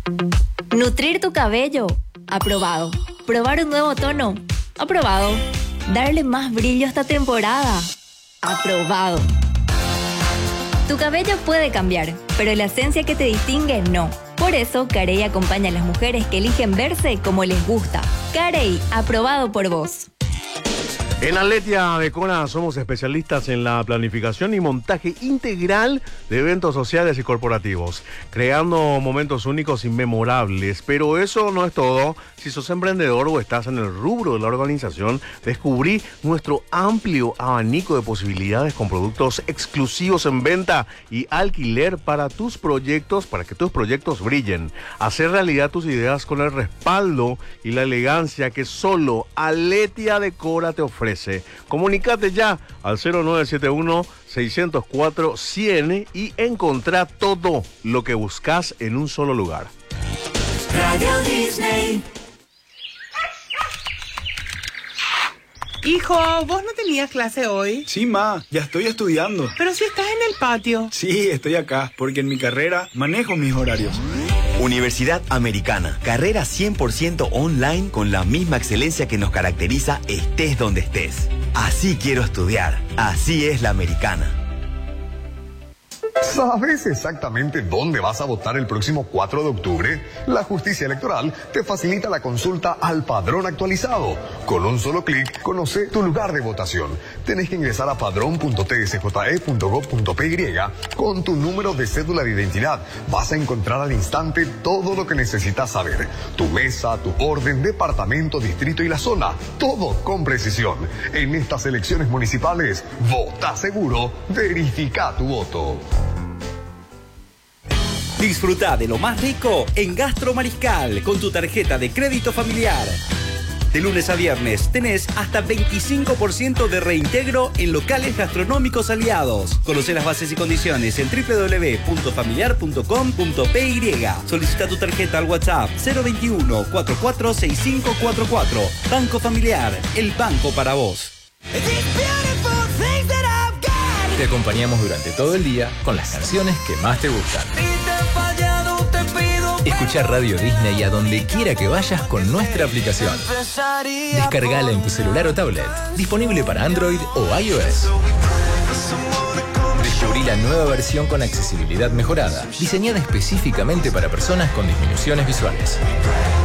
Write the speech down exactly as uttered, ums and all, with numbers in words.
Nutrir tu cabello, aprobado. Probar un nuevo tono, aprobado. Darle más brillo a esta temporada, aprobado. Tu cabello puede cambiar, pero la esencia que te distingue no. Por eso, Carey acompaña a las mujeres que eligen verse como les gusta. Carey, aprobado por vos. En Atletia Decora somos especialistas en la planificación y montaje integral de eventos sociales y corporativos, creando momentos únicos y memorables. Pero eso no es todo. Si sos emprendedor o estás en el rubro de la organización, descubrí nuestro amplio abanico de posibilidades con productos exclusivos en venta y alquiler para tus proyectos, para que tus proyectos brillen. Hacer realidad tus ideas con el respaldo y la elegancia que solo Atletia Decora te ofrece. Comunicate ya al cero nueve siete uno, seis cero cuatro, cien y encontrá todo lo que buscas en un solo lugar. Radio Disney. Hijo, ¿vos no tenías clase hoy? Sí, ma, ya estoy estudiando. Pero si estás en el patio. Sí, estoy acá, porque en mi carrera manejo mis horarios. Universidad Americana, carrera cien por ciento online con la misma excelencia que nos caracteriza estés donde estés. Así quiero estudiar, así es la Americana. ¿Sabes exactamente dónde vas a votar el próximo cuatro de octubre? La Justicia Electoral te facilita la consulta al padrón actualizado. Con un solo clic, conoce tu lugar de votación. Tenés que ingresar a padrón punto t s j e punto gov punto p y con tu número de cédula de identidad. Vas a encontrar al instante todo lo que necesitas saber. Tu mesa, tu orden, departamento, distrito y la zona. Todo con precisión. En estas elecciones municipales, vota seguro, verifica tu voto. Disfruta de lo más rico en Gastro Mariscal con tu tarjeta de crédito familiar. De lunes a viernes tenés hasta veinticinco por ciento de reintegro en locales gastronómicos aliados. Conoce las bases y condiciones en doble u doble u doble u punto familiar punto com punto p y. Solicita tu tarjeta al WhatsApp cero veintiuno, cuarenta y cuatro, sesenta y cinco cuarenta y cuatro. Banco Familiar, el banco para vos. Te acompañamos durante todo el día con las canciones que más te gustan. Escucha Radio Disney a donde quiera que vayas con nuestra aplicación. Descargala en tu celular o tablet. Disponible para Android o iOS. Descubrí la nueva versión con accesibilidad mejorada, diseñada específicamente para personas con disminuciones visuales.